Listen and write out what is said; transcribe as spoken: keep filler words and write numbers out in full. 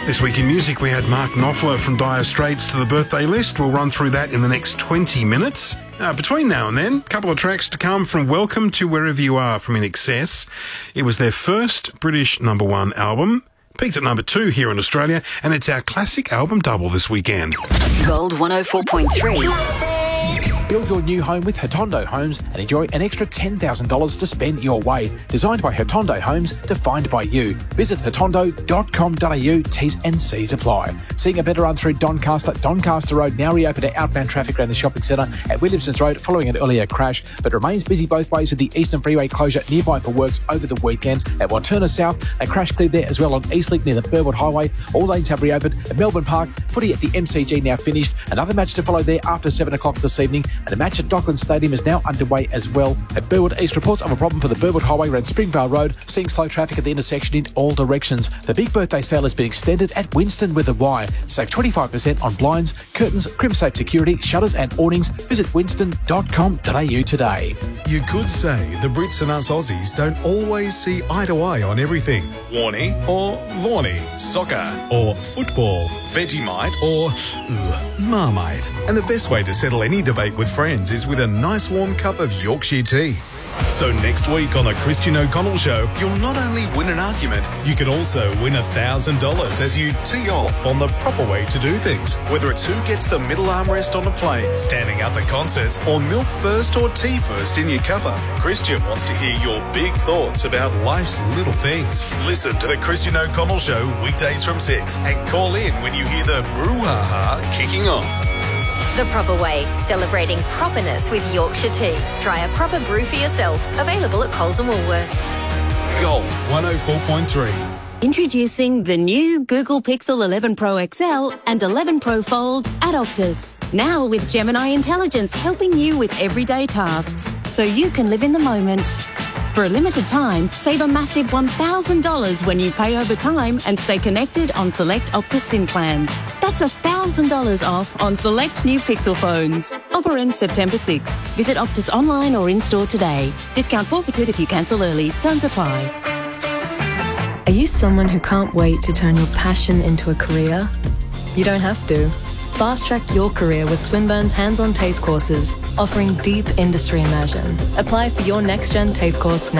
This week in music, we had Mark Knopfler from Dire Straits to the birthday list. We'll run through that in the next twenty minutes. Uh, between now and then, a couple of tracks to come from Welcome to Wherever You Are from In Excess. It was their first British number one album. Peaked at number two here in Australia, and it's our classic album double this weekend. Gold one oh four point three. Build your new home with Hotondo Homes and enjoy an extra ten thousand dollars to spend your way. Designed by Hotondo Homes, defined by you. Visit hotondo dot com dot a u, T's and C's apply. Seeing a better run through Doncaster, Doncaster Road now reopened to outbound traffic around the shopping centre at Williamsons Road following an earlier crash, but remains busy both ways with the Eastern Freeway closure nearby for works over the weekend. At Wanturna South, a crash cleared there as well on Eastlink near the Burwood Highway. All lanes have reopened. At Melbourne Park, footy at the M C G now finished. Another match to follow there after seven o'clock this evening, and a match at Dockland Stadium is now underway as well. At Burwood East, reports of a problem for the Burwood Highway around Springvale Road, seeing slow traffic at the intersection in all directions. The big birthday sale has been extended at Winston with a Y. Save twenty-five percent on blinds, curtains, Crimsafe security, shutters and awnings. Visit winston dot com dot a u today. You could say the Brits and us Aussies don't always see eye to eye on everything. Warnie or Vorney, soccer or football, Vegemite or ugh, Marmite. And the best way to settle any debate with friends is with a nice warm cup of Yorkshire tea. So next week on the Christian O'Connell Show, you'll not only win an argument, you can also win a thousand dollars as you tee off on the proper way to do things. Whether it's who gets the middle armrest on a plane, standing out the concerts, or milk first or tea first in your cuppa, Christian wants to hear your big thoughts about life's little things. Listen to the Christian O'Connell Show weekdays from six and call in when you hear the brouhaha kicking off. The Proper Way, celebrating properness with Yorkshire tea. Try a proper brew for yourself. Available at Coles and Woolworths. Gold one oh four point three. Introducing the new Google Pixel eleven Pro X L and eleven Pro Fold at Optus. Now with Gemini Intelligence helping you with everyday tasks, so you can live in the moment. For a limited time, save a massive one thousand dollars when you pay over time and stay connected on select Optus SIM plans. That's one thousand dollars off on select new Pixel phones. Offer ends September sixth. Visit Optus online or in-store today. Discount forfeited if you cancel early. Terms apply. Are you someone who can't wait to turn your passion into a career? You don't have to. Fast-track your career with Swinburne's hands-on TAFE courses, offering deep industry immersion. Apply for your next-gen TAFE course now.